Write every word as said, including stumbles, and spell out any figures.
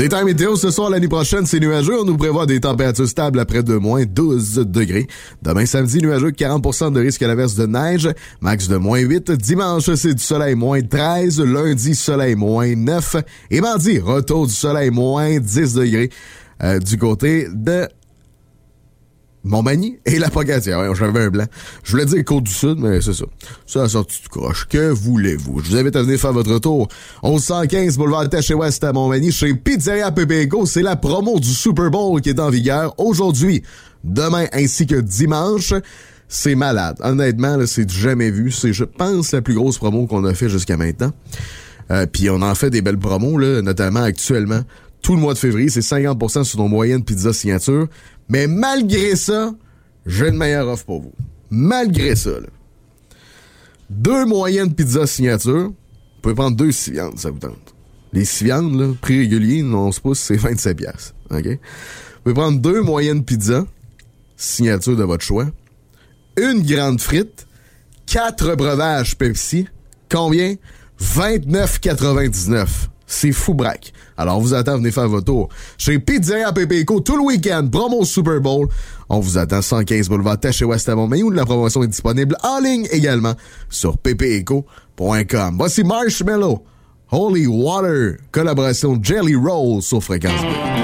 Détail météo ce soir, la nuit prochaine, c'est nuageux. On nous prévoit des températures stables après de moins douze degrés. Demain samedi, nuageux, quarante pour cent de risque à l'averse de neige. Max de moins huit. Dimanche, c'est du soleil, moins treize. Lundi, soleil, moins neuf. Et mardi, retour du soleil, moins dix degrés. Euh, du côté de Montmagny et la Pocatière. Ouais, j'avais un blanc. Je voulais dire Côte-du-Sud, mais c'est ça. Ça a sorti du croche. Que voulez-vous? Je vous invite à venir faire votre tour. onze cent quinze boulevard Taché-Ouest à Montmagny, chez Pizzeria Pépé-Éco. C'est la promo du Super Bowl qui est en vigueur aujourd'hui, demain ainsi que dimanche. C'est malade. Honnêtement, là, c'est du jamais vu. C'est, je pense, la plus grosse promo qu'on a fait jusqu'à maintenant. Euh, Puis on en fait des belles promos, là, notamment actuellement. Tout le mois de février, c'est cinquante pour cent sur nos moyennes pizza signature. Mais malgré ça, j'ai une meilleure offre pour vous. Malgré ça, là. Deux moyennes pizza signature. Vous pouvez prendre deux six viandes, ça vous tente. Les six viandes, là, prix régulier, onze pouces, c'est vingt-sept piastres. OK? Vous pouvez prendre deux moyennes pizza, signature de votre choix. Une grande frite. Quatre breuvages Pepsi. Combien? vingt-neuf quatre-vingt-dix-neuf. C'est fou braque. Alors, on vous attend, venez faire votre tour. Chez Pizzeria Pépé-Éco, tout le week-end, promo Super Bowl. On vous attend cent quinze boulevard Taché-Ouest à Montmagny, où la promotion est disponible en ligne également sur pépééco point com. Voici Marshmello, Holy Water, collaboration Jelly Roll sur Fréquence Bleu.